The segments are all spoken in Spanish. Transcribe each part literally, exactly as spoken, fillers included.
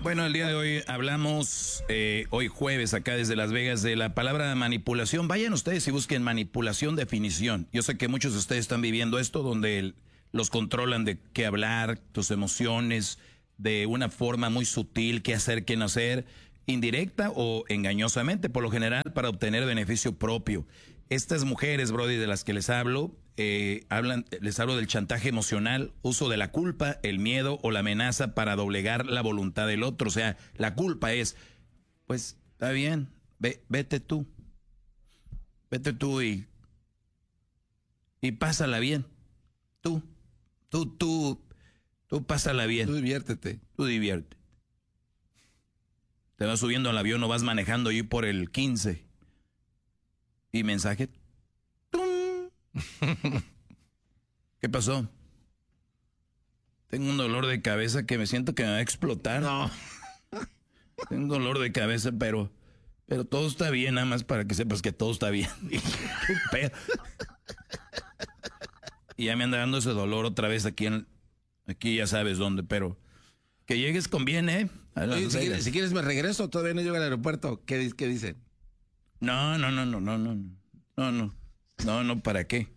Bueno, el día de hoy hablamos, eh, hoy jueves, acá desde Las Vegas, de la palabra manipulación. Vayan ustedes y busquen manipulación, definición. Yo sé que muchos de ustedes están viviendo esto, donde el, los controlan de qué hablar, tus emociones, de una forma muy sutil, qué hacer, qué no hacer, indirecta o engañosamente, por lo general, para obtener beneficio propio. Estas mujeres, Brody, de las que les hablo, eh, hablan, les hablo del chantaje emocional, uso de la culpa, el miedo o la amenaza para doblegar la voluntad del otro. O sea, la culpa es, pues, está bien, ve, vete tú, vete tú y, y pásala bien. Tú, tú, tú, tú pásala bien. Tú diviértete. Tú diviértete. Te vas subiendo al avión o vas manejando y por el quince. Y mensaje. ¡Tum! ¿Qué pasó? Tengo un dolor de cabeza que me siento que me va a explotar. No. Tengo un dolor de cabeza, pero, pero todo está bien, nada más para que sepas que todo está bien. Y ya me anda dando ese dolor otra vez aquí en, aquí ya sabes dónde, pero que llegues conviene, ¿eh? Oye, si, quieres, si quieres me regreso, todavía no llego al aeropuerto. ¿Qué, qué dicen? No, no, no, no, no, no, no, no, no, no, ¿para qué?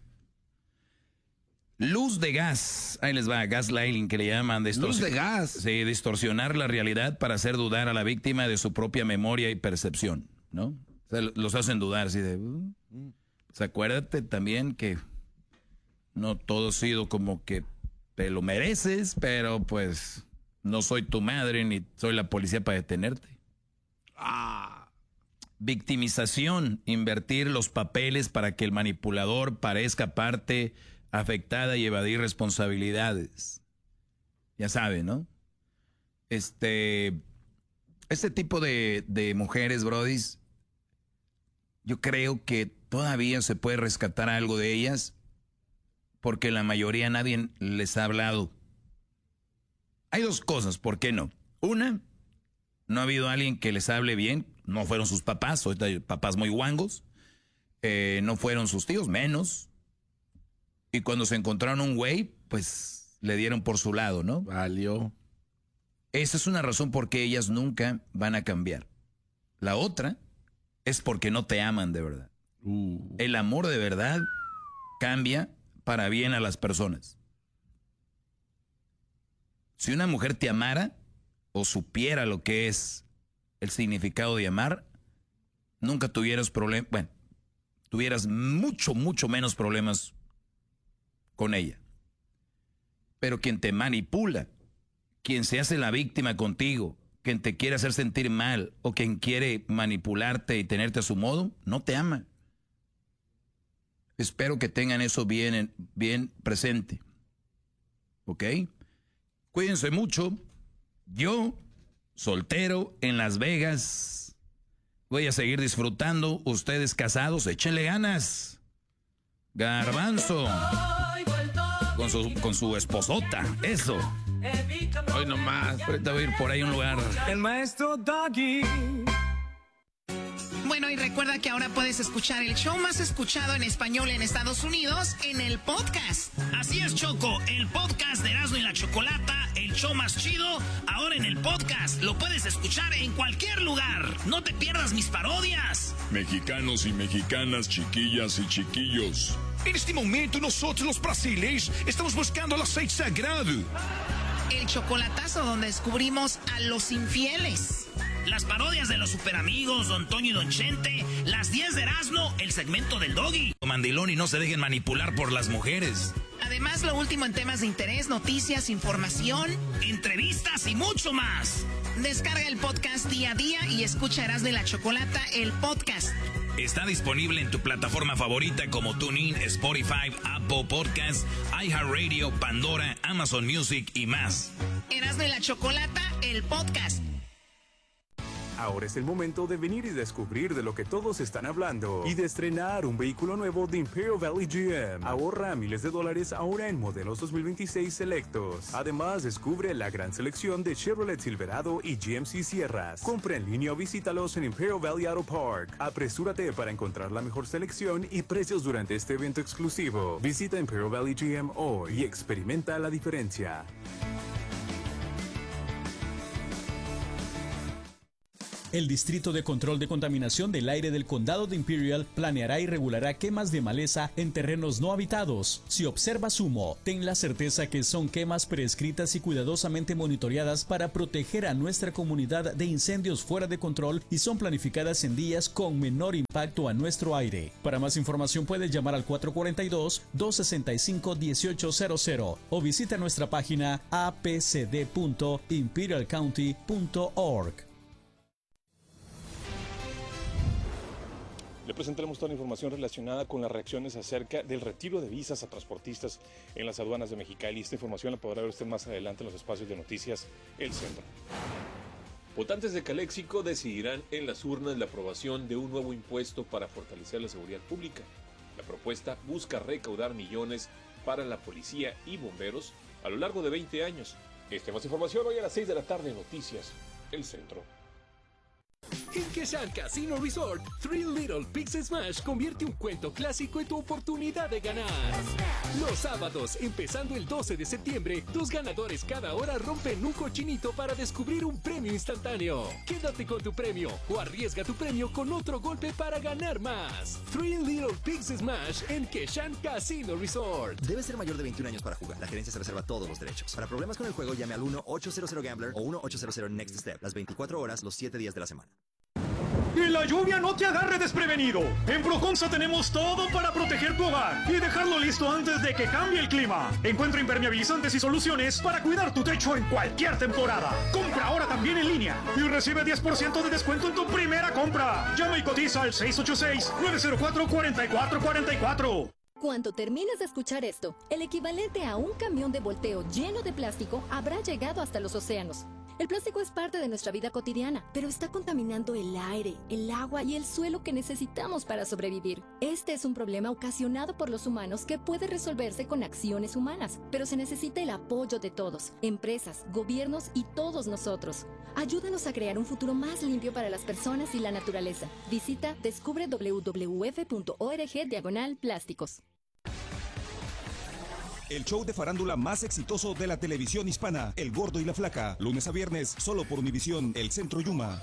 Luz de gas, ahí les va, gaslighting que le llaman. Luz de gas. Sí, distorsionar la realidad para hacer dudar a la víctima de su propia memoria y percepción, ¿no? O sea, los hacen dudar, así de... Uh, pues acuérdate también que no todo ha sido como que te lo mereces, pero pues no soy tu madre ni soy la policía para detenerte. Ah... Victimización, invertir los papeles para que el manipulador parezca parte afectada y evadir responsabilidades. Ya sabe, ¿no? Este, este tipo de, de mujeres, brodis, yo creo que todavía se puede rescatar algo de ellas porque la mayoría nadie les ha hablado. Hay dos cosas, ¿por qué no? Una, no ha habido alguien que les hable bien. No fueron sus papás, ahorita hay papás muy guangos. Eh, no fueron sus tíos, menos. Y cuando se encontraron un güey, pues le dieron por su lado, ¿no? Valió. Esa es una razón por qué ellas nunca van a cambiar. La otra es porque no te aman de verdad. Uh. El amor de verdad cambia para bien a las personas. Si una mujer te amara o supiera lo que es el significado de amar, nunca tuvieras problemas, bueno, tuvieras mucho, mucho menos problemas con ella. Pero quien te manipula, quien se hace la víctima contigo, quien te quiere hacer sentir mal o quien quiere manipularte y tenerte a su modo, no te ama. Espero que tengan eso bien, bien presente. ¿Ok? Cuídense mucho. Yo... soltero en Las Vegas. Voy a seguir disfrutando. Ustedes casados, échenle ganas. Garbanzo. Con su, con su esposota. Eso. Hoy nomás. Ahorita voy a ir por ahí a un lugar. El maestro Doggy. Bueno, y recuerda que ahora puedes escuchar el show más escuchado en español en Estados Unidos en el podcast. Así es, Choco, el podcast de Erasmo y la Chocolata, el show más chido, ahora en el podcast. Lo puedes escuchar en cualquier lugar. No te pierdas mis parodias. Mexicanos y mexicanas, chiquillas y chiquillos. En este momento nosotros los brasileños estamos buscando el aceite sagrado. El chocolatazo donde descubrimos a los infieles. Las parodias de los superamigos, Don Toño y Don Chente, las diez de Erasmo, el segmento del Doggy. Mandilón, y no se dejen manipular por las mujeres. Además, lo último en temas de interés, noticias, información, entrevistas y mucho más. Descarga el podcast día a día y escucha Erasmo y la Chocolata, el podcast. Está disponible en tu plataforma favorita como TuneIn, Spotify, Apple Podcasts, iHeartRadio, Pandora, Amazon Music y más. Erasmo y la Chocolata, el podcast. Ahora es el momento de venir y descubrir de lo que todos están hablando y de estrenar un vehículo nuevo de Imperial Valley G M. Ahorra miles de dólares ahora en modelos dos mil veintiséis selectos. Además, descubre la gran selección de Chevrolet Silverado y G M C Sierras. Compra en línea o visítalos en Imperial Valley Auto Park. Apresúrate para encontrar la mejor selección y precios durante este evento exclusivo. Visita Imperial Valley G M hoy y experimenta la diferencia. El Distrito de Control de Contaminación del Aire del Condado de Imperial planeará y regulará quemas de maleza en terrenos no habitados. Si observas humo, ten la certeza que son quemas prescritas y cuidadosamente monitoreadas para proteger a nuestra comunidad de incendios fuera de control y son planificadas en días con menor impacto a nuestro aire. Para más información puedes llamar al cuatro cuatro dos, dos seis cinco, uno ocho cero cero o visita nuestra página a p c d punto imperial county punto org. Le presentaremos toda la información relacionada con las reacciones acerca del retiro de visas a transportistas en las aduanas de Mexicali. Esta información la podrá ver usted más adelante en los espacios de noticias El Centro. Votantes de Caléxico decidirán en las urnas la aprobación de un nuevo impuesto para fortalecer la seguridad pública. La propuesta busca recaudar millones para la policía y bomberos a lo largo de veinte años. Esta más información hoy a las seis de la tarde en Noticias El Centro. En Keshan Casino Resort, Three Little Pigs Smash convierte un cuento clásico en tu oportunidad de ganar. Los sábados, empezando el doce de septiembre, dos ganadores cada hora rompen un cochinito para descubrir un premio instantáneo. Quédate con tu premio o arriesga tu premio con otro golpe para ganar más. Three Little Pigs Smash en Keshan Casino Resort. Debe ser mayor de veintiún años para jugar. La gerencia se reserva todos los derechos. Para problemas con el juego, llame al uno ocho cero cero Gambler o uno ocho cero cero Next Step. Las veinticuatro horas, los siete días de la semana. Y la lluvia no te agarre desprevenido. En Proconsa tenemos todo para proteger tu hogar y dejarlo listo antes de que cambie el clima. Encuentra impermeabilizantes y soluciones para cuidar tu techo en cualquier temporada. Compra ahora también en línea y recibe diez por ciento de descuento en tu primera compra. Llama y cotiza al seis ocho seis, nueve cero cuatro, cuatro cuatro cuatro cuatro. Cuando termines de escuchar esto, el equivalente a un camión de volteo lleno de plástico habrá llegado hasta los océanos. El plástico es parte de nuestra vida cotidiana, pero está contaminando el aire, el agua y el suelo que necesitamos para sobrevivir. Este es un problema ocasionado por los humanos que puede resolverse con acciones humanas, pero se necesita el apoyo de todos, empresas, gobiernos y todos nosotros. Ayúdanos a crear un futuro más limpio para las personas y la naturaleza. Visita descubre w w w punto org diagonal plásticos. El show de farándula más exitoso de la televisión hispana, El Gordo y la Flaca. Lunes a viernes, solo por Univisión, El Centro Yuma.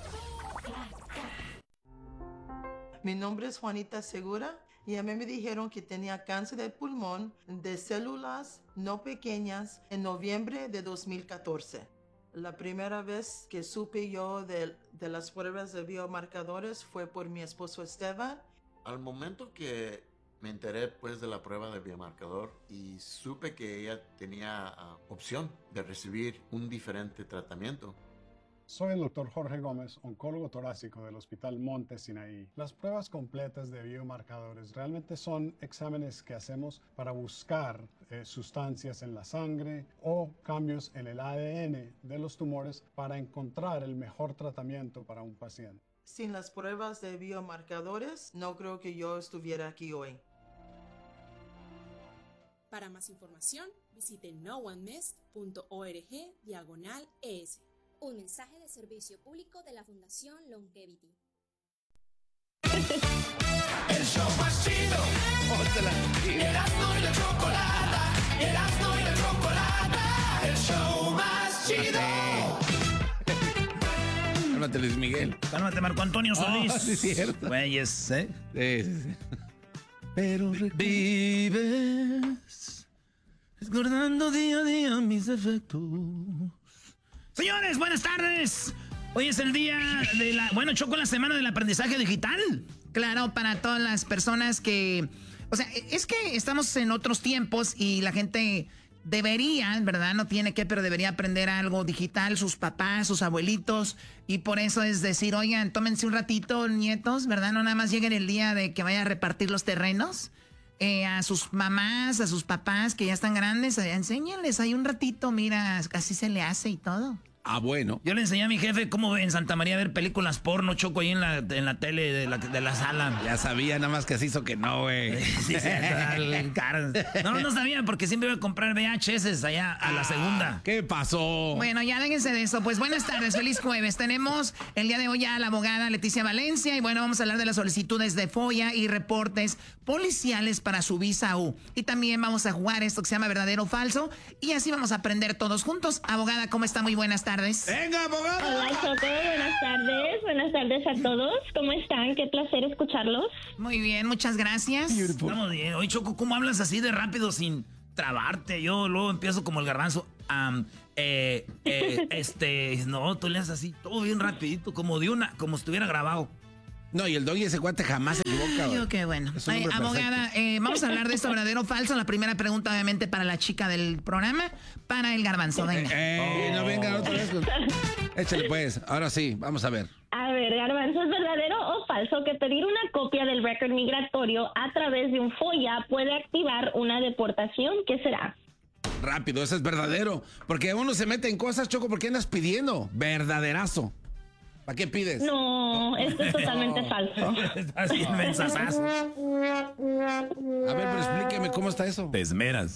Mi nombre es Juanita Segura y a mí me dijeron que tenía cáncer de pulmón de células no pequeñas en noviembre de dos mil catorce. La primera vez que supe yo de, de las pruebas de biomarcadores fue por mi esposo Esteban. Al momento que me enteré pues de la prueba de biomarcador y supe que ella tenía uh, opción de recibir un diferente tratamiento. Soy el doctor Jorge Gómez, oncólogo torácico del Hospital Monte Sinaí. Las pruebas completas de biomarcadores realmente son exámenes que hacemos para buscar eh, sustancias en la sangre o cambios en el A D N de los tumores para encontrar el mejor tratamiento para un paciente. Sin las pruebas de biomarcadores, no creo que yo estuviera aquí hoy. Para más información, visite no one missed punto org diagonal es. Un mensaje de servicio público de la Fundación Longevity. El show más chido. Erasmo y la chocolata. Erasmo y la chocolata. El show más chido. Cálmate, Luis Miguel. Cálmate, Marco Antonio Solís. Oh, sí, es cierto. Güeyes, ¿eh? Sí, sí, sí. Pero vives recordando día a día mis defectos. Señores, buenas tardes. Hoy es el día de la... Bueno, Choco, la semana del aprendizaje digital. Claro, para todas las personas que... O sea, es que estamos en otros tiempos y la gente debería, ¿verdad? No tiene que, pero debería aprender algo digital, sus papás, sus abuelitos. Y por eso es decir, oigan, tómense un ratito, nietos, ¿verdad? No nada más lleguen el día de que vaya a repartir los terrenos. Eh, a sus mamás, a sus papás que ya están grandes, eh, enséñenles ahí un ratito, mira, así se le hace y todo. Ah, bueno. Yo le enseñé a mi jefe cómo en Santa María ver películas porno, Choco, ahí en la, en la tele de la, de la sala. Ya sabía, nada más que se hizo que no, güey. Sí, sí, no, no sabía, porque siempre iba a comprar V H S allá a la segunda. ¿Qué pasó? Bueno, ya déjense de eso. Pues buenas tardes, feliz jueves. Tenemos el día de hoy a la abogada Leticia Valencia y bueno, vamos a hablar de las solicitudes de FOIA y reportes policiales para su visa U. Y también vamos a jugar esto que se llama verdadero o falso y así vamos a aprender todos juntos. Abogada, ¿cómo está? Muy buenas tardes. tardes. ¡Venga, abogada! Hola, Choco, buenas tardes. Buenas tardes a todos. ¿Cómo están? Qué placer escucharlos. Muy bien, muchas gracias. Estamos bien. Oye, Choco, ¿cómo hablas así de rápido sin trabarte? Yo luego empiezo como el garbanzo. Um, eh, eh, este, no, tú le haces así, todo bien rapidito, como de una, como si estuviera grabado. No, y el doggy ese cuate jamás se equivoca. Ay, qué bueno. Ay, abogada, eh, vamos a hablar de esto verdadero o falso. La primera pregunta, obviamente, para la chica del programa, para el garbanzo. Venga. Eh, oh. No venga otra vez. Échale pues, ahora sí, vamos a ver. A ver, garbanzo, ¿es verdadero o falso que pedir una copia del récord migratorio a través de un FOIA puede activar una deportación? ¿Qué será? Rápido, eso es verdadero. Porque uno se mete en cosas, Choco, ¿por qué andas pidiendo? Verdaderazo. ¿Para qué pides? No, esto es totalmente falso. Estás bien mensazazo. A ver, pero explíqueme cómo está eso. Te esmeras.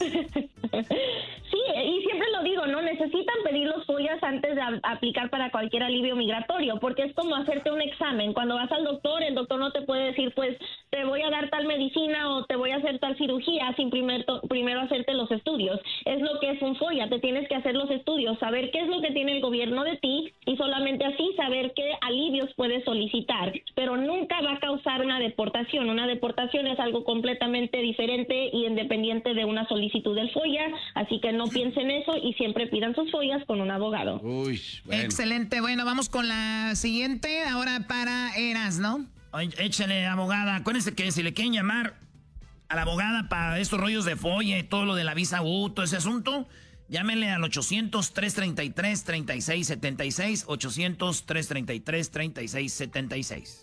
Sí, y siempre lo digo, ¿no? Necesitan pedir los FOIAs antes de a- aplicar para cualquier alivio migratorio, porque es como hacerte un examen. Cuando vas al doctor, el doctor no te puede decir, pues, te voy a dar tal medicina o te voy a hacer tal cirugía sin primer to- primero hacerte los estudios. Es lo que es un FOIA, te tienes que hacer los estudios, saber qué es lo que tiene el gobierno de ti y solamente así saber qué alivios puedes solicitar, pero nunca va a causar una deportación. Una deportación es algo completamente diferente y independiente de una solicitud del FOIA, así que no piensen eso y siempre pidan sus FOIAs con un abogado. Uy, bueno. Excelente, bueno, vamos con la siguiente, ahora para Eras, ¿no? Oye, échale, abogada. Acuérdense que si le quieren llamar a la abogada para estos rollos de FOIA y todo lo de la visa U, todo ese asunto, llámenle al ochocientos, tres treinta y tres, treinta y seis setenta y seis, ochocientos, tres treinta y tres, treinta y seis setenta y seis.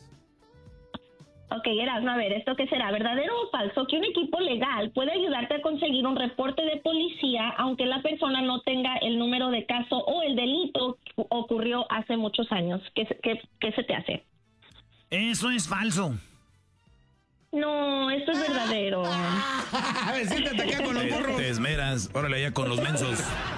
Ok, Erasmo, a ver, ¿esto qué será? ¿Verdadero o falso que un equipo legal puede ayudarte a conseguir un reporte de policía aunque la persona no tenga el número de caso o el delito que ocurrió hace muchos años? ¿Qué, qué, qué se te hace? Eso es falso. No, esto es verdadero. A ver, siéntate acá con los burros. Te esmeras, órale ya con los mensos.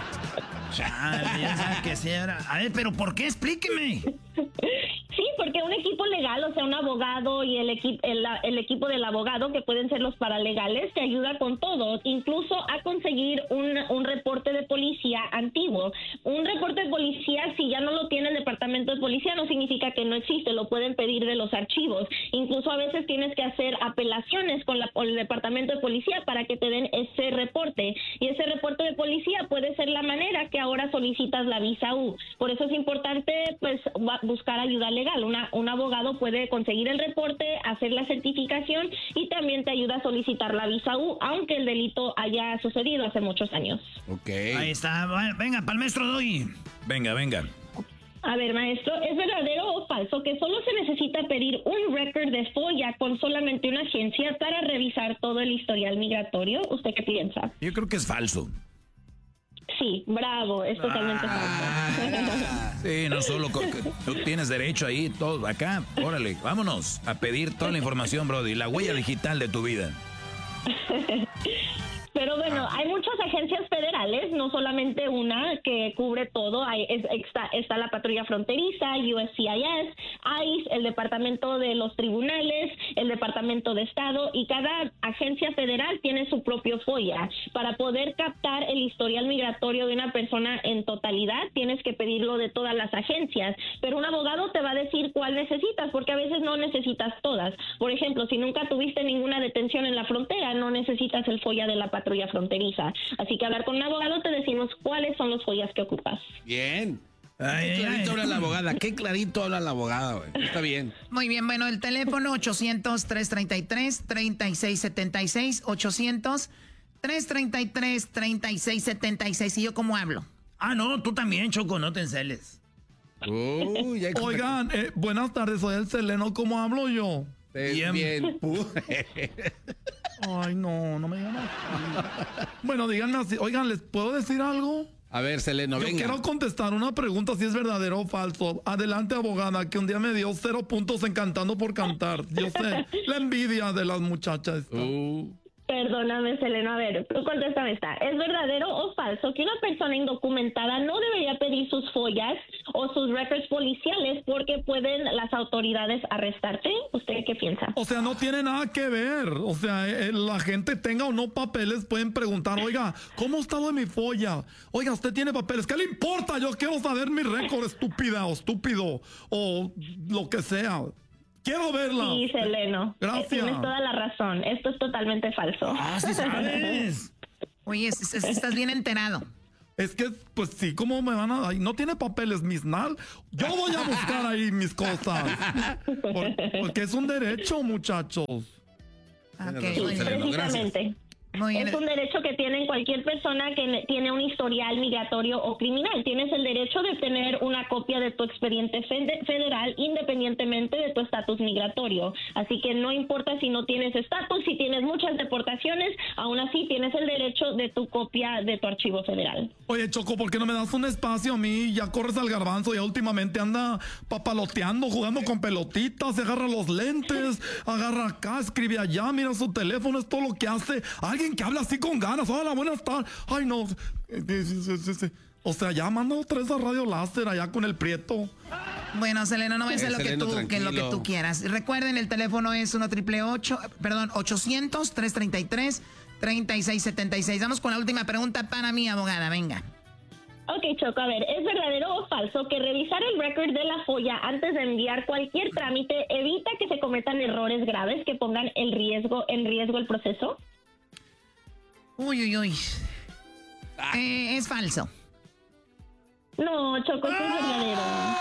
Chale, ya sabe que sí era. A ver, pero ¿por qué? Explíqueme. Sí, porque un equipo legal, o sea, un abogado y el, equi- el, el equipo del abogado, que pueden ser los paralegales, te ayuda con todo, incluso a conseguir un, un reporte de policía antiguo. Un reporte de policía, si ya no lo tiene el departamento de policía, no significa que no existe, lo pueden pedir de los archivos. Incluso a veces tienes que hacer apelaciones con, la, con el departamento de policía para que te den ese reporte. Y ese reporte de policía puede ser la manera que ahora solicitas la visa U. Por eso es importante, pues, buscar ayuda legal. Una, un abogado puede conseguir el reporte, hacer la certificación y también te ayuda a solicitar la visa U, aunque el delito haya sucedido hace muchos años. Ok. Ahí está. Venga, para el maestro Doggy. Venga, venga. A ver, maestro, ¿es verdadero o falso que solo se necesita pedir un récord de FOIA con solamente una agencia para revisar todo el historial migratorio? ¿Usted qué piensa? Yo creo que es falso. Sí, bravo, es totalmente Ah. falso. Sí, no solo co- que tú tienes derecho ahí, todo acá, órale, vámonos a pedir toda la información, Brody, la huella digital de tu vida. Pero bueno, hay muchas agencias federales, no solamente una que cubre todo. Hay, es, está, está la patrulla fronteriza, U S C I S, I C E, el departamento de los tribunales, el departamento de estado, y cada agencia federal tiene su propio FOIA. Para poder captar el historial migratorio de una persona en totalidad, tienes que pedirlo de todas las agencias, pero un abogado te va a decir cuál necesitas, porque a veces no necesitas todas. Por ejemplo, si nunca tuviste ninguna detención en la frontera, no necesitas el FOIA de la patrulla fronteriza. Así que hablar con un abogado te decimos cuáles son los FOIAs que ocupas. Bien. Ay, qué clarito ay, habla la abogada, qué clarito habla la abogada, güey. Está bien. Muy bien, bueno, el teléfono ochocientos, tres treinta y tres, treinta y seis setenta y seis, ochocientos, tres treinta y tres, treinta y seis setenta y seis. ¿Y yo cómo hablo? Ah, no, tú también, Choco, no te enceles. Uy, ya hay- Oigan, eh, buenas tardes, soy el Seleno, ¿cómo hablo yo? Bien. bien. Ay, no, no me digan así. Bueno, díganme así. Oigan, ¿les puedo decir algo? A ver, Seleno, Yo venga. quiero contestar una pregunta si es verdadero o falso. Adelante, abogada, que un día me dio cero puntos en Cantando por Cantar. Yo sé, la envidia de las muchachas. esta. Uh. Perdóname, Selena, a ver, tú contéstame esta. ¿Es verdadero o falso que una persona indocumentada no debería pedir sus follas o sus records policiales porque pueden las autoridades arrestarte. ¿Usted qué piensa? O sea, no tiene nada que ver. O sea, eh, la gente tenga o no papeles, pueden preguntar, oiga, ¿cómo está lo de mi folla? Oiga, ¿usted tiene papeles? ¿Qué le importa? Yo quiero saber mi récord, estúpida o estúpido o lo que sea. Quiero verla. Sí, Seleno. Gracias. Tienes toda la razón. Esto es totalmente falso. Ah, sí sabes. Oye, es, es, estás bien enterado. Es que, pues sí, ¿cómo me van a...? Ay, no tiene papeles, Miss Nal. Yo voy a buscar ahí mis cosas. Por, porque es un derecho, muchachos. Okay. Precisamente. Muy bien. Es un derecho que tiene cualquier persona que tiene un historial migratorio o criminal. Tienes el derecho de tener una copia de tu expediente federal independientemente de tu estatus migratorio. Así que no importa si no tienes estatus, si tienes muchas deportaciones, aún así tienes el derecho de tu copia de tu archivo federal. Oye, Choco, ¿por qué no me das un espacio a mí? Ya corres al garbanzo, ya últimamente anda papaloteando, jugando con pelotitas, se agarra los lentes, agarra acá, escribe allá, mira su teléfono, es todo lo que hace. Alguien que habla así con ganas. Hola, buenas tardes. Ay, no. O sea, ya manda tres a Radio Láser allá con el Prieto. Bueno, Seleno, no voy a hacer lo que tú, que lo que tú quieras. Recuerden, el teléfono es uno triple ocho, perdón, ochocientos, trescientos treinta y tres, treinta y seis setenta y seis. Vamos con la última pregunta para mi abogada. Venga. Ok, Choco, a ver, ¿es verdadero o falso que revisar el récord de la folla antes de enviar cualquier trámite evita que se cometan errores graves que pongan el riesgo en riesgo el proceso? Uy, uy, uy. Eh, es falso. No, Choco, esto es verdadero.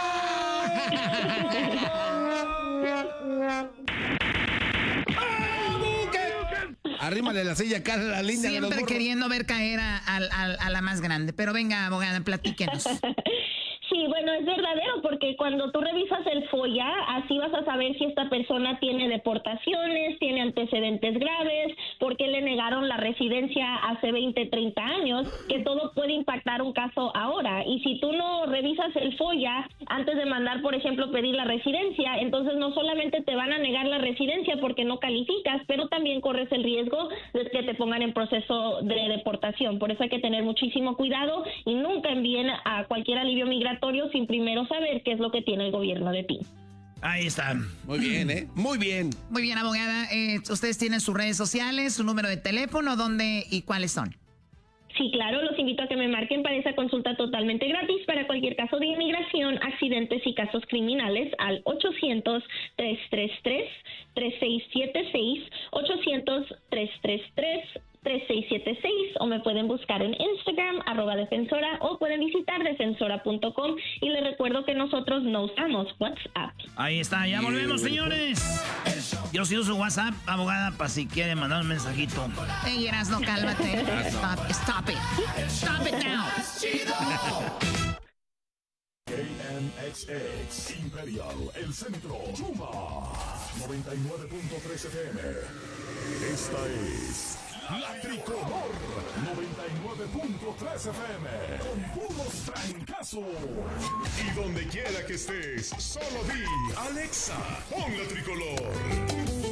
Arrímale la silla acá a la línea. Siempre queriendo ver caer a, a, a, a la más grande. Pero venga, abogada, platíquenos. Sí, bueno, es verdadero porque cuando tú revisas el folla, así vas a saber si esta persona tiene deportaciones, tiene antecedentes graves, por qué le negaron la residencia hace veinte, treinta años, que todo puede impactar un caso ahora. Y si tú no revisas el folla antes de mandar, por ejemplo, pedir la residencia, entonces no solamente te van a negar la residencia porque no calificas, pero también corres el riesgo de que te pongan en proceso de deportación. Por eso hay que tener muchísimo cuidado y nunca envíen a cualquier alivio migratorio sin primero saber qué es lo que tiene el gobierno de ti. Ahí está. Muy bien, ¿eh? Muy bien. Muy bien, abogada. Eh, ustedes tienen sus redes sociales, su número de teléfono, ¿dónde y cuáles son? Sí, claro, los invito a que me marquen para esa consulta totalmente gratis para cualquier caso de inmigración, accidentes y casos criminales al ochocientos, tres tres tres, tres seis siete seis, ochocientos, tres tres tres, tres seis siete seis, o me pueden buscar en Instagram, arroba defensora, o pueden visitar defensora punto com, y les recuerdo que nosotros no usamos WhatsApp. Ahí está, ya volvemos, señores. Yo sí uso WhatsApp, abogada, para si quieren mandar un mensajito. Ey, Erasno, cálmate. Stop, stop it. Stop it now. K N X X, Imperial, El Centro, Yuma, noventa y nueve punto tres F M. Esta es La Tricolor, noventa y nueve punto tres F M, con puros trancazos. Y donde quiera que estés, solo di, Alexa, pon La Tricolor.